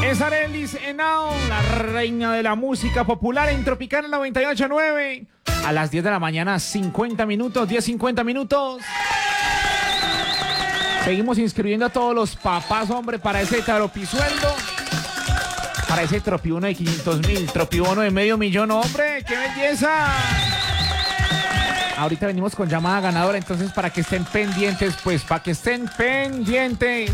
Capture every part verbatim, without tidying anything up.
Es Arelis Henao, la reina de la música popular en Tropicana noventa y ocho punto nueve. A las diez de la mañana, cincuenta minutos, diez cincuenta minutos. Seguimos inscribiendo a todos los papás, hombre, para ese tropisueldo. Para ese tropiuno de quinientos mil, tropiuno de medio millón, hombre, ¡qué belleza! Ahorita venimos con llamada ganadora, entonces para que estén pendientes, pues, para que estén pendientes.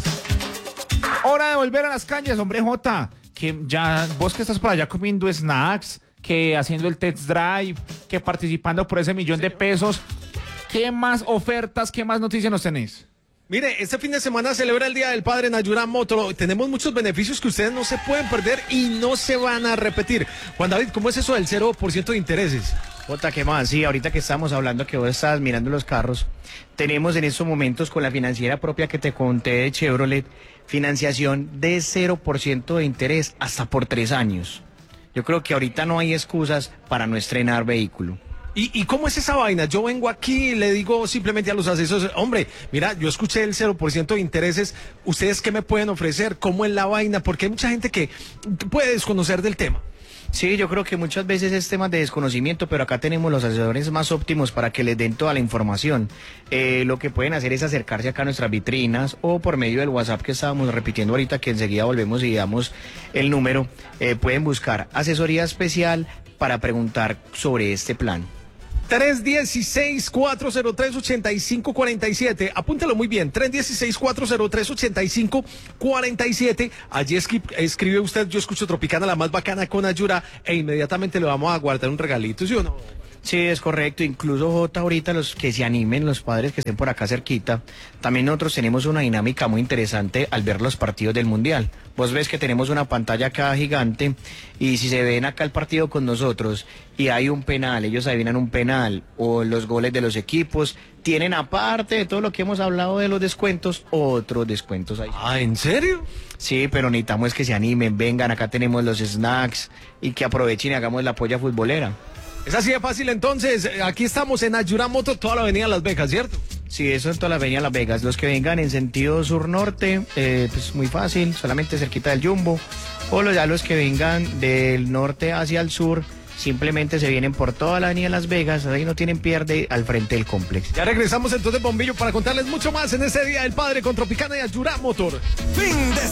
Hora de volver a las calles, hombre Jota, que ya, vos que estás por allá comiendo snacks, que haciendo el test drive, que participando por ese millón de pesos, ¿qué más ofertas, qué más noticias nos tenés? Mire, este fin de semana celebra el Día del Padre en Ayura Motor. Tenemos muchos beneficios que ustedes no se pueden perder y no se van a repetir. Juan David, ¿cómo es eso del cero por ciento de intereses? Jota, ¿qué más? Sí, ahorita que estamos hablando que vos estás mirando los carros, tenemos en estos momentos con la financiera propia que te conté de Chevrolet, financiación de cero por ciento de interés hasta por tres años. Yo creo que ahorita no hay excusas para no estrenar vehículo. ¿Y, ¿Y cómo es esa vaina? Yo vengo aquí y le digo simplemente a los asesores, hombre, mira, yo escuché el cero por ciento de intereses, ¿ustedes qué me pueden ofrecer? ¿Cómo es la vaina? Porque hay mucha gente que puede desconocer del tema. Sí, yo creo que muchas veces es tema de desconocimiento, pero acá tenemos los asesores más óptimos para que les den toda la información. Eh, lo que pueden hacer es acercarse acá a nuestras vitrinas o por medio del WhatsApp que estábamos repitiendo ahorita, que enseguida volvemos y damos el número. Eh, pueden buscar asesoría especial para preguntar sobre este plan. tres uno seis, cuatro cero tres, ocho cinco cuatro siete. Apúntalo muy bien. tres uno seis, cuatro cero tres, ocho cinco cuatro siete. Allí escri escribe usted, yo escucho Tropicana, la más bacana con Ayura, e inmediatamente le vamos a guardar un regalito, ¿sí o no? Sí, es correcto. Incluso, Jota, ahorita los que se animen, los padres que estén por acá cerquita, también nosotros tenemos una dinámica muy interesante al ver los partidos del Mundial. Vos ves que tenemos una pantalla acá gigante y si se ven acá el partido con nosotros y hay un penal, ellos adivinan un penal o los goles de los equipos, tienen aparte de todo lo que hemos hablado de los descuentos, otros descuentos ahí. Ah, ¿en serio? Sí, pero necesitamos que se animen, vengan, acá tenemos los snacks y que aprovechen y hagamos la polla futbolera. Es así de fácil entonces, aquí estamos en Ayura Moto, toda la avenida Las Vegas, ¿cierto? Sí, eso en toda la avenida Las Vegas. Los que vengan en sentido sur-norte, eh, pues muy fácil, solamente cerquita del Jumbo. O los, ya los que vengan del norte hacia el sur, simplemente se vienen por toda la avenida Las Vegas, ahí no tienen pierde, al frente del complex. Ya regresamos entonces, Bombillo, para contarles mucho más en este Día del Padre con Tropicana y Ayura Motor. Fin de